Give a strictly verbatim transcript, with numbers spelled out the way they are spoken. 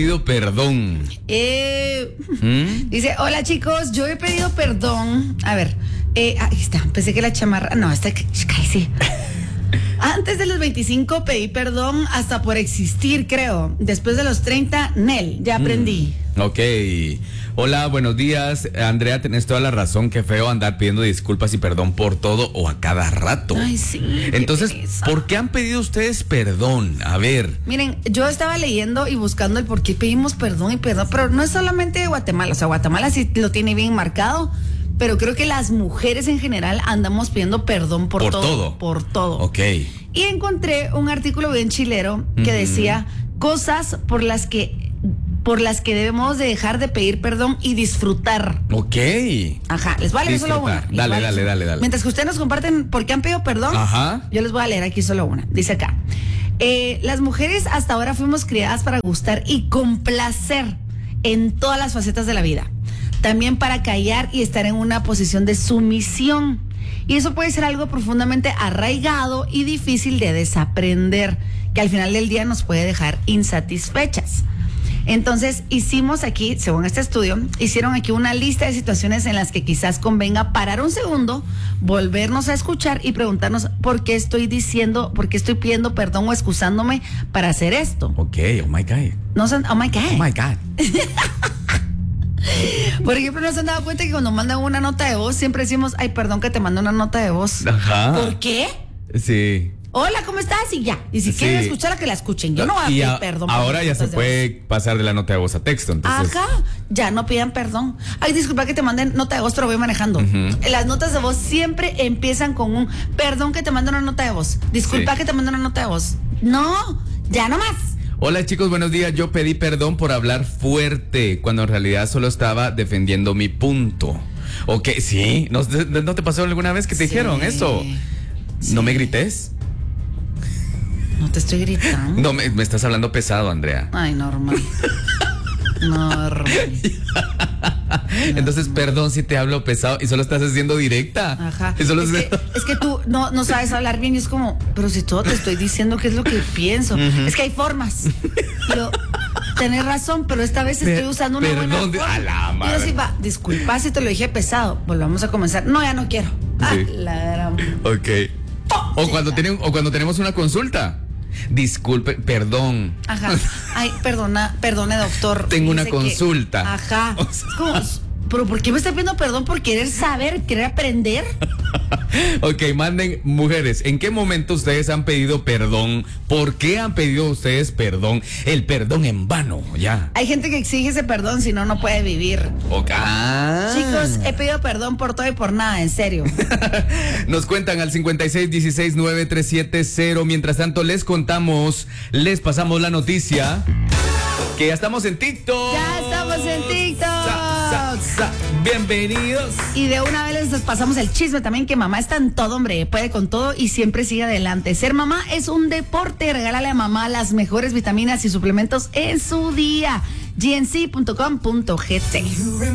pedido perdón. Eh, ¿Mm? Dice, hola chicos, yo he pedido perdón. A ver, eh, ahí está, pensé que la chamarra. No, está que sí. Antes de los veinticinco pedí perdón hasta por existir, creo. Después de los treinta, Nel, ya aprendí. Mm, ok. Hola, buenos días. Andrea, tenés toda la razón. Qué feo andar pidiendo disculpas y perdón por todo o a cada rato. Ay, sí. Entonces, ¿por qué han pedido ustedes perdón? A ver. Miren, yo estaba leyendo y buscando el por qué pedimos perdón y perdón, pero no es solamente de Guatemala. O sea, Guatemala sí lo tiene bien marcado, pero creo que las mujeres en general andamos pidiendo perdón por, Por todo, todo. Por todo. Ok. Y encontré un artículo bien chilero que Ujú. decía cosas por las que por las que debemos de dejar de pedir perdón y disfrutar. Ok. Ajá, les voy a leer solo Disfrutar. una. Les Dale, voy a leer dale, solo- dale, dale. Mientras que ustedes nos comparten por qué han pedido perdón, Ajá. yo les voy a leer aquí solo una. Dice acá, eh, las mujeres hasta ahora fuimos criadas para gustar y complacer en todas las facetas de la vida. También para callar y estar en una posición de sumisión. Y eso puede ser algo profundamente arraigado y difícil de desaprender, que al final del día nos puede dejar insatisfechas. Entonces hicimos aquí, según este estudio, hicieron aquí una lista de situaciones en las que quizás convenga parar un segundo, volvernos a escuchar y preguntarnos por qué estoy diciendo, por qué estoy pidiendo perdón o excusándome para hacer esto. Ok, oh my God. No se, oh my God. Oh my God. Por ejemplo, ¿no se han dado cuenta que cuando mandan una nota de voz siempre decimos, ay, perdón que te mando una nota de voz? Ajá. ¿Por qué? Sí. Hola, ¿cómo estás? Y ya. Y si Sí. quieren escucharla, que la escuchen. Yo no voy a Y pedir a- perdón. por ahora las ya se notas de puede voz. pasar de la nota de voz a texto, entonces. Ajá, ya no pidan perdón. Ay, disculpa que te manden nota de voz, pero voy manejando. Ujú. Las notas de voz siempre empiezan con un perdón que te mando una nota de voz. Disculpa Sí. que te mando una nota de voz. No, ya no más. Hola chicos, buenos días. Yo pedí perdón por hablar fuerte cuando en realidad solo estaba defendiendo mi punto. Ok, sí. ¿No, no te pasó alguna vez que te Sí. dijeron eso? Sí. ¿No me grites? No te estoy gritando. No, me, me estás hablando pesado, Andrea. Ay, normal. Normal. Entonces, perdón si te hablo pesado y solo estás haciendo directa. Ajá. Y solo Es que, es que tú no, no sabes hablar bien y es como, pero si todo te estoy diciendo qué es lo que pienso. Es que hay formas. Yo, tenés razón, pero esta vez estoy Per- usando una perdón, buena de- forma. a la Y madre. yo sí, va, disculpa si te lo dije pesado. Volvamos a comenzar. No, ya no quiero. Ah, Sí. la gran... Ok. O cuando, tienen, o cuando tenemos una consulta. Disculpe, perdón. Ajá. Ay, perdona, perdone, doctor. Tengo una Dice que- consulta. Ajá. O sea- Es como, pero ¿por qué me está pidiendo perdón por querer saber, querer aprender? Ok, manden, mujeres, ¿en qué momento ustedes han pedido perdón? ¿Por qué han pedido ustedes perdón? El perdón en vano, ya. Hay gente que exige ese perdón, si no, no puede vivir. Ok. Ah. Chicos, he pedido perdón por todo y por nada, en serio. Nos cuentan al cincuenta y seis dieciséis nueve tres siete cero. Mientras tanto, les contamos, les pasamos la noticia que ya estamos en TikTok. Ya estamos en TikTok. Sa, sa, sa. Bienvenidos. Y de una vez les pasamos el chisme también, que mamá está en todo, hombre, puede con todo y siempre sigue adelante. Ser mamá es un deporte, regálale a mamá las mejores vitaminas y suplementos en su día. G N C punto com punto G T